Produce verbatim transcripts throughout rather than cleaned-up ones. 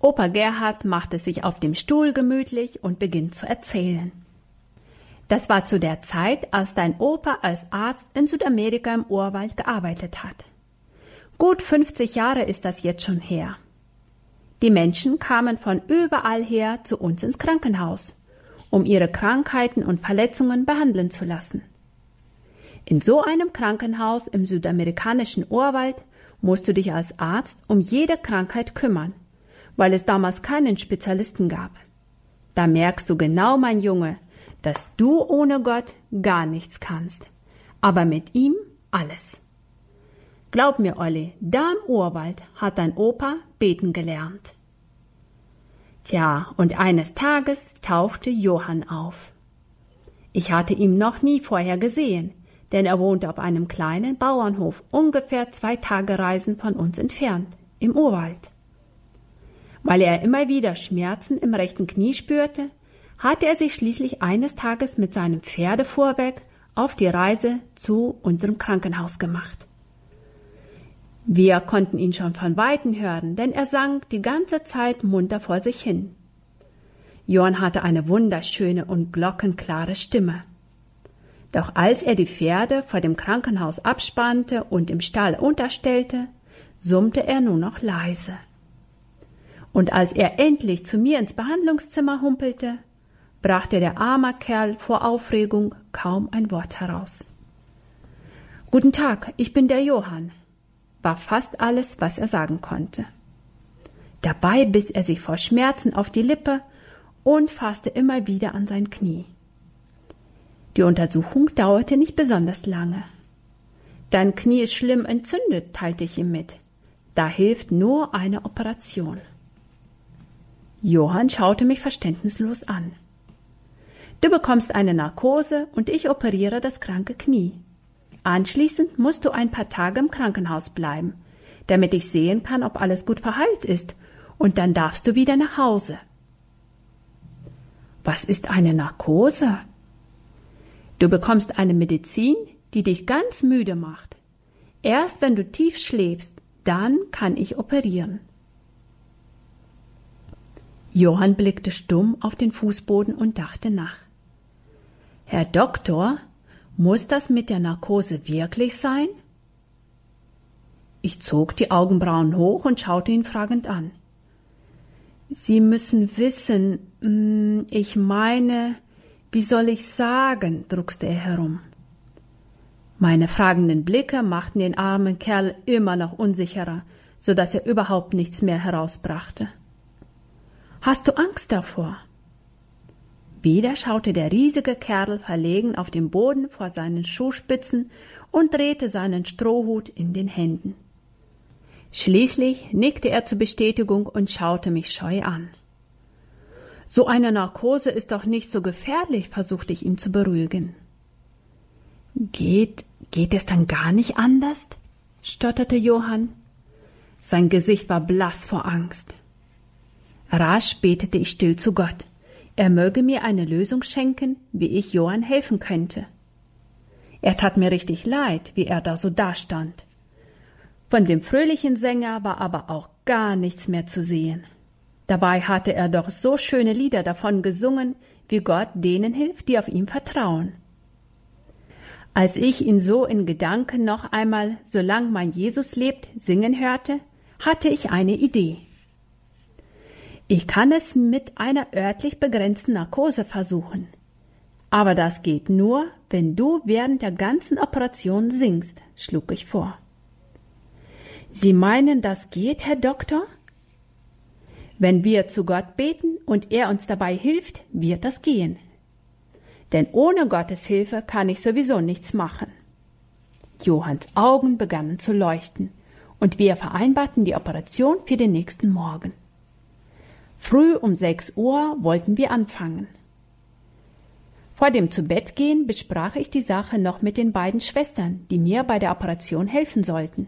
Opa Gerhard macht es sich auf dem Stuhl gemütlich und beginnt zu erzählen. Das war zu der Zeit, als dein Opa als Arzt in Südamerika im Urwald gearbeitet hat. Gut fünfzig Jahre ist das jetzt schon her. Die Menschen kamen von überall her zu uns ins Krankenhaus, um ihre Krankheiten und Verletzungen behandeln zu lassen. In so einem Krankenhaus im südamerikanischen Urwald musst du dich als Arzt um jede Krankheit kümmern, weil es damals keinen Spezialisten gab. Da merkst du genau, mein Junge, dass du ohne Gott gar nichts kannst, aber mit ihm alles. Glaub mir, Olli, da im Urwald hat dein Opa beten gelernt. Tja, und eines Tages tauchte Johann auf. Ich hatte ihn noch nie vorher gesehen, denn er wohnte auf einem kleinen Bauernhof, ungefähr zwei Tage Reisen von uns entfernt, im Urwald. Weil er immer wieder Schmerzen im rechten Knie spürte, hatte er sich schließlich eines Tages mit seinem Pferdefuhrwerk auf die Reise zu unserem Krankenhaus gemacht. Wir konnten ihn schon von Weitem hören, denn er sang die ganze Zeit munter vor sich hin. Johann hatte eine wunderschöne und glockenklare Stimme. Doch als er die Pferde vor dem Krankenhaus abspannte und im Stall unterstellte, summte er nur noch leise. Und als er endlich zu mir ins Behandlungszimmer humpelte, brachte der arme Kerl vor Aufregung kaum ein Wort heraus. »Guten Tag, ich bin der Johann«, war fast alles, was er sagen konnte. Dabei biss er sich vor Schmerzen auf die Lippe und fasste immer wieder an sein Knie. Die Untersuchung dauerte nicht besonders lange. »Dein Knie ist schlimm entzündet«, teilte ich ihm mit. »Da hilft nur eine Operation.« Johann schaute mich verständnislos an. »Du bekommst eine Narkose und ich operiere das kranke Knie. Anschließend musst du ein paar Tage im Krankenhaus bleiben, damit ich sehen kann, ob alles gut verheilt ist, und dann darfst du wieder nach Hause.« »Was ist eine Narkose?« »Du bekommst eine Medizin, die dich ganz müde macht. Erst wenn du tief schläfst, dann kann ich operieren.« Johann blickte stumm auf den Fußboden und dachte nach. »Herr Doktor, muss das mit der Narkose wirklich sein?« Ich zog die Augenbrauen hoch und schaute ihn fragend an. »Sie müssen wissen, ich meine, wie soll ich sagen?«, druckste er herum. Meine fragenden Blicke machten den armen Kerl immer noch unsicherer, so dass er überhaupt nichts mehr herausbrachte. »Hast du Angst davor?« Wieder schaute der riesige Kerl verlegen auf den Boden vor seinen Schuhspitzen und drehte seinen Strohhut in den Händen. Schließlich nickte er zur Bestätigung und schaute mich scheu an. »So eine Narkose ist doch nicht so gefährlich«, versuchte ich ihn zu beruhigen. Geht, geht es dann gar nicht anders?«, stotterte Johann. Sein Gesicht war blass vor Angst. Rasch betete ich still zu Gott. Er möge mir eine Lösung schenken, wie ich Johann helfen könnte. Er tat mir richtig leid, wie er da so dastand. Von dem fröhlichen Sänger war aber auch gar nichts mehr zu sehen. Dabei hatte er doch so schöne Lieder davon gesungen, wie Gott denen hilft, die auf ihn vertrauen. Als ich ihn so in Gedanken noch einmal »Solang mein Jesus lebt« singen hörte, hatte ich eine Idee. Ich kann es mit einer örtlich begrenzten Narkose versuchen. Aber das geht nur, wenn du während der ganzen Operation singst, schlug ich vor. Sie meinen, das geht, Herr Doktor? Wenn wir zu Gott beten und er uns dabei hilft, wird das gehen. Denn ohne Gottes Hilfe kann ich sowieso nichts machen. Johanns Augen begannen zu leuchten und wir vereinbarten die Operation für den nächsten Morgen. Früh um sechs Uhr wollten wir anfangen. Vor dem Zubettgehen besprach ich die Sache noch mit den beiden Schwestern, die mir bei der Operation helfen sollten.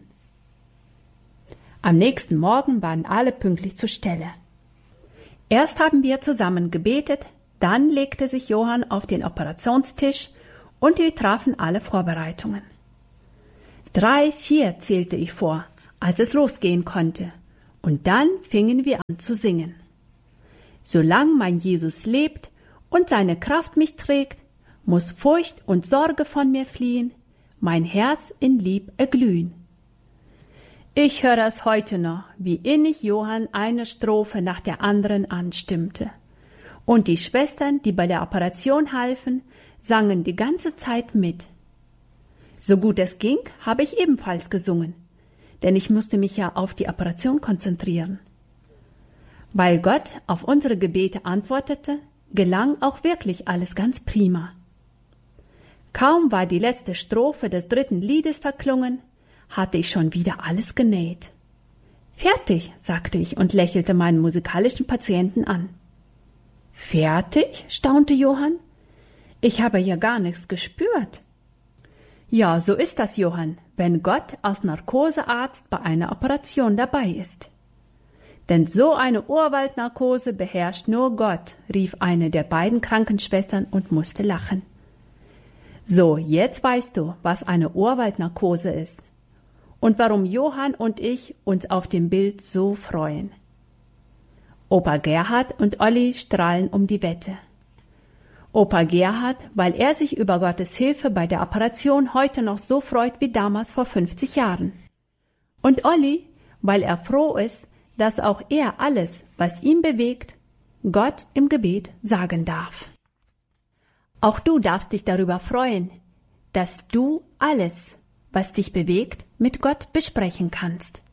Am nächsten Morgen waren alle pünktlich zur Stelle. Erst haben wir zusammen gebetet, dann legte sich Johann auf den Operationstisch und wir trafen alle Vorbereitungen. Drei, vier zählte ich vor, als es losgehen konnte, Und dann fingen wir an zu singen. Solange mein Jesus lebt und seine Kraft mich trägt, muss Furcht und Sorge von mir fliehen, mein Herz in Lieb erglühen. Ich höre es heute noch, wie innig Johann eine Strophe nach der anderen anstimmte. Und die Schwestern, die bei der Operation halfen, sangen die ganze Zeit mit. So gut es ging, habe ich ebenfalls gesungen, denn ich musste mich ja auf die Operation konzentrieren. Weil Gott auf unsere Gebete antwortete, gelang auch wirklich alles ganz prima. Kaum war die letzte Strophe des dritten Liedes verklungen, hatte ich schon wieder alles genäht. Fertig, sagte ich und lächelte meinen musikalischen Patienten an. Fertig? Staunte Johann. Ich habe ja gar nichts gespürt. Ja, so ist das, Johann, wenn Gott als Narkosearzt bei einer Operation dabei ist. Denn so eine Urwaldnarkose beherrscht nur Gott, rief eine der beiden Krankenschwestern und musste lachen. So, jetzt weißt du, was eine Urwaldnarkose ist und warum Johann und ich uns auf dem Bild so freuen. Opa Gerhard und Olli strahlen um die Wette. Opa Gerhard, weil er sich über Gottes Hilfe bei der Operation heute noch so freut wie damals vor fünfzig Jahren. Und Olli, weil er froh ist, dass auch er alles, was ihn bewegt, Gott im Gebet sagen darf. Auch du darfst dich darüber freuen, dass du alles, was dich bewegt, mit Gott besprechen kannst.